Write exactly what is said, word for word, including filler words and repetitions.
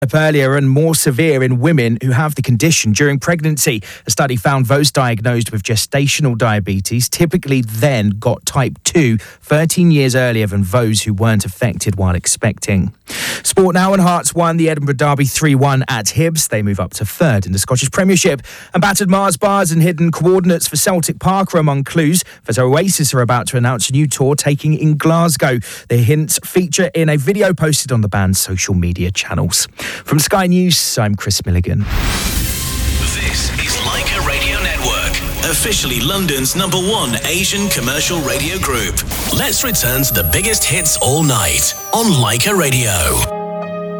earlier and more severe in women who have the condition during pregnancy. A study found those diagnosed with gestational diabetes typically then got type two thirteen years earlier than those who weren't affected while expecting. Sport now, and Hearts won the Edinburgh Derby three one at Hibs. They move up to third in the Scottish Premiership. And battered Mars bars and hidden coordinates for Celtic Park are among clues, as Oasis are about to announce a new tour taking in Glasgow. The hints feature in a video posted on the band's social media channels. From Sky News, I'm Chris Milligan. This is Leica Radio Network, officially London's number one Asian commercial radio group. Let's return to the biggest hits all night on Leica Radio.